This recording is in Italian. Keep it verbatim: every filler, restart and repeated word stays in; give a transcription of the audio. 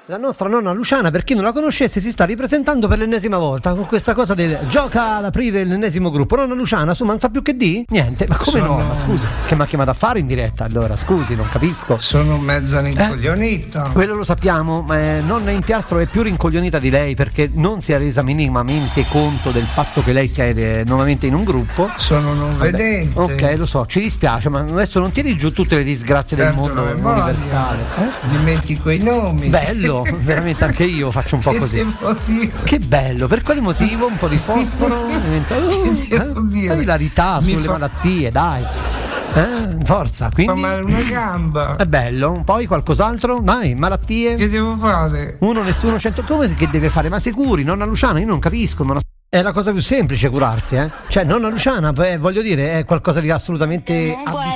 La nostra nonna Luciana, per chi non la conoscesse, si sta ripresentando per l'ennesima volta con questa cosa del gioca ad aprire l'ennesimo gruppo. Nonna Luciana, su, ma non sa più che di? Niente, ma come Sono... no? Ma scusi, che mi ha chiamato a fare in diretta allora? Scusi, non capisco. Sono mezza rincoglionita. Eh? Quello lo sappiamo, ma eh, nonna Impiastro è più rincoglionita di lei perché non si è resa minimamente conto del fatto che lei sia eh, nuovamente in un gruppo. Sono non Vabbè, vedente. ok, lo so, ci dispiace, ma adesso non tiri giù tutte le disgrazie Certo, del mondo universale. Eh? Dimentico i nomi. Bello. Veramente anche io faccio un po' che così. Che bello, per quale motivo? Un po' di fosforo diventa uh, eh? Ilarità sulle fa... malattie, dai. Eh, forza, quindi fa male una gamba. È bello. Poi qualcos'altro? Dai, malattie. Che devo fare? Uno, nessuno, cento. Come che deve fare? Ma sicuri, nonna Luciana, io non capisco, non è la cosa più semplice curarsi, eh? Cioè, nonna Luciana, eh, voglio dire, è qualcosa di assolutamente abituale.